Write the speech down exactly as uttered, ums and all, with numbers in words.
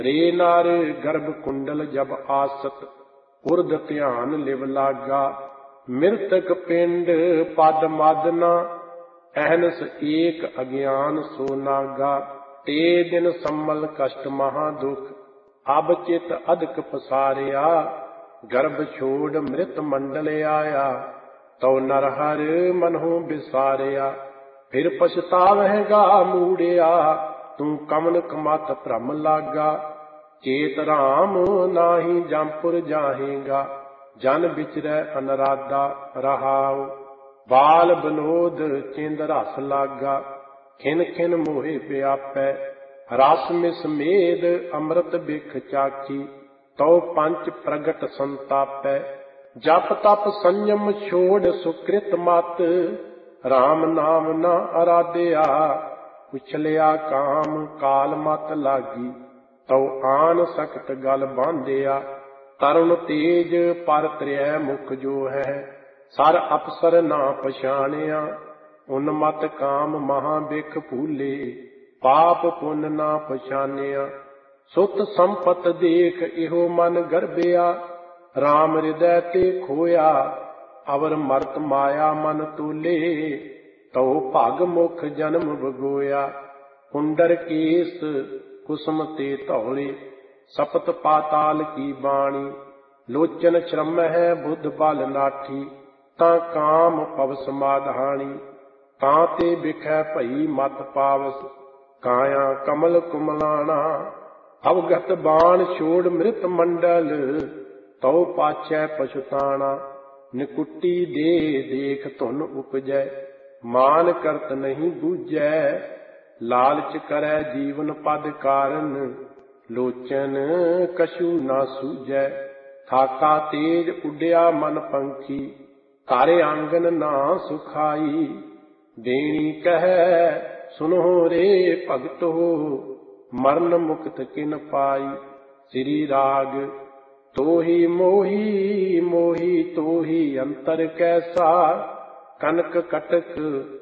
रे नार गर्भ कुंडल जब आसत, उर्द ध्यान लिव लागा। मृतक पिंड पद मादना, अहनस एक अज्ञान सो नागा। ते दिन सम्मल कष्ट महा दुख, अब चित अधिक पसारिया। गर्भ छोड़ मृत मंडल आया, तो नरहर मनहु बिसारिया। फिर पछतावहगा मूड़िया, तू कमन कमत भ्रम लागा। चेत राम नाही जमपुर जाहेगा, जन बिचरै अनराधा रहाओ। बाल बनोद चिंद रस लागा, खिन खिन मोहे व्यापै। रस मिस मेद अमृत बिख चाखी, तो पंच प्रगट संतापै। जप तप संयम छोड़ सुकृत मत, राम नाम न आराध्या। उछलिया काम काल मत लागी, तो आन सकत गल बांधिया। तरुण तेज पर त्रै मुख जो है, सर अफसर ना पछाणिया। उन्मत काम महा बिख भूले, पाप पुन ना पछानिया। सुत संपत देख इहो मन गर्भिया, राम हृदय ते खोया। अवर मरत माया मन तोले, तो भग मुख जन्म भगोया। कुंडर केस कुसुम ते धौले, सपत पाताल की बाणी। लोचन श्रम है बुद्ध बल नाठी, ता काम पव समाधानी। ताते बिखै भई मत पावस, काया कमल कुमलाना। अवगत बाण छोड़ मृत मंडल, तो पाछै पछुताना। निकुट्टी दे देख धुन उपजै, मान करत नहीं बूझै। लालच करै जीवन पद कारण, लोचन कछु ना सूझै। थाका तेज उड्या मन पंखी, घर आंगन ना सुखाई। देनी कहे सुनो रे भगत हो, मरण मुक्त किन पाई। श्री राग तोहि मोही मोही तोहि अंतर कैसा, कनक कटक